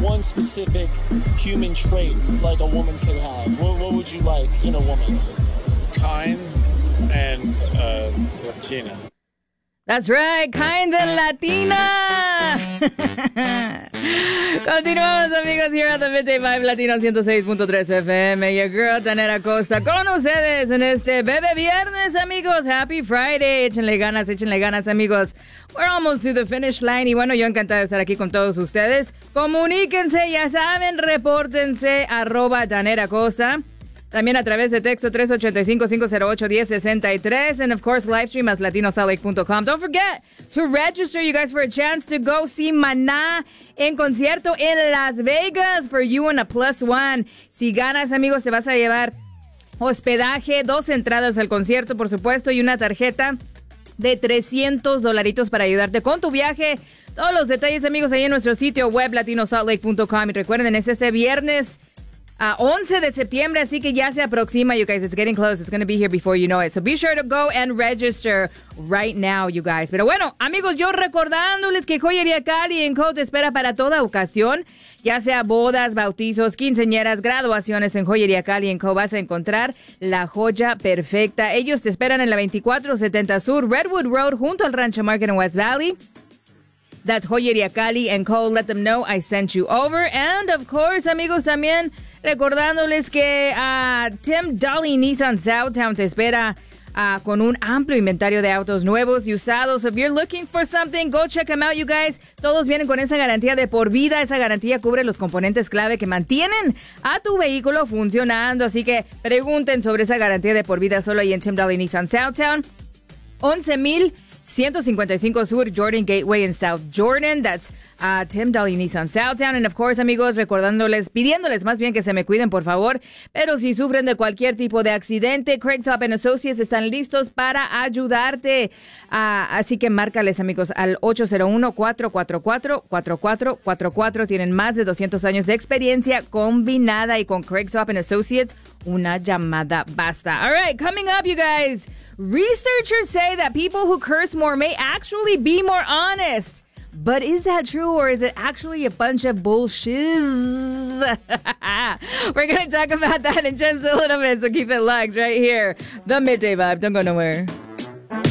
one specific human trait like a woman could have, what would you like in a woman? Kind and Latina. That's right, kind and Latina. Continuamos, amigos, here at the Midday Vibe Latino 106.3 FM. Your girl, Danera Costa, con ustedes en este Bebe Viernes, amigos. Happy Friday. Échenle ganas, amigos. We're almost to the finish line. Y bueno, yo encantada de estar aquí con todos ustedes. Comuníquense, ya saben, repórtense, @Danera Costa. También a través de texto 385-508-1063. And of course, live stream as latinosaltlake.com. Don't forget to register, you guys, for a chance to go see Maná en concierto en Las Vegas for you and a +1. Si ganas, amigos, te vas a llevar hospedaje, 2 entradas al concierto, por supuesto, y una tarjeta de $300 para ayudarte con tu viaje. Todos los detalles, amigos, ahí en nuestro sitio web latinosaltlake.com. Y recuerden, es este viernes 11 de septiembre, así que ya se aproxima, you guys. It's getting close. It's going to be here before you know it. So be sure to go and register right now, you guys. Pero bueno, amigos, yo recordándoles que Joyería Cali & Co. te espera para toda ocasión, ya sea bodas, bautizos, quinceañeras, graduaciones. En Joyería Cali & Co. vas a encontrar la joya perfecta. Ellos te esperan en la 2470 Sur, Redwood Road, junto al Rancho Market en West Valley. That's Joyería Cali & Co. Let them know I sent you over. And, of course, amigos, también recordándoles que Tim Dolly Nissan Southtown te espera con un amplio inventario de autos nuevos y usados. So if you're looking for something, go check them out, you guys. Todos vienen con esa garantía de por vida. Esa garantía cubre los componentes clave que mantienen a tu vehículo funcionando. Así que pregunten sobre esa garantía de por vida solo ahí en Tim Dolly Nissan Southtown. 11,155 Sur, Jordan Gateway en South Jordan. That's Tim Dolly Nissan Southtown. And of course, amigos, pidiéndoles más bien que se me cuiden, por favor. Pero si sufren de cualquier tipo de accidente, Craig Top and Associates están listos para ayudarte. Así que márcales, amigos, al 801-444-4444. Tienen más de 200 años de experiencia combinada, y con Craig Top and Associates, una llamada basta. All right, coming up, you guys. Researchers say that people who curse more may actually be more honest. But is that true, or is it actually a bunch of bullshit? We're going to talk about that in just a little bit, so keep it locked right here. The Midday Vibe. Don't go nowhere.